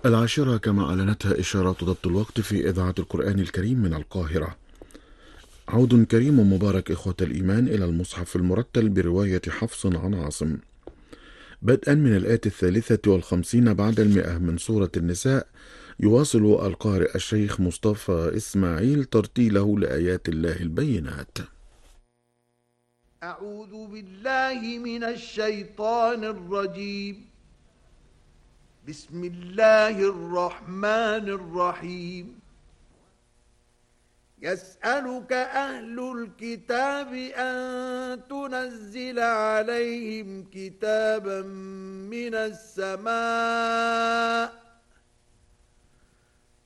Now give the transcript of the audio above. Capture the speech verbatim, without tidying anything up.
العاشرة كما أعلنتها إشارات ضبط الوقت في إذاعة القرآن الكريم من القاهرة. عود كريم مبارك إخوة الإيمان إلى المصحف المرتل برواية حفص عن عاصم، بدءا من الآية الثالثة والخمسين بعد المئة من سورة النساء. يواصل القارئ الشيخ مصطفى إسماعيل ترتيله لآيات الله البينات. أعوذ بالله من الشيطان الرجيم. بسم الله الرحمن الرحيم. يسألك أهل الكتاب أن تنزل عليهم كتابا من السماء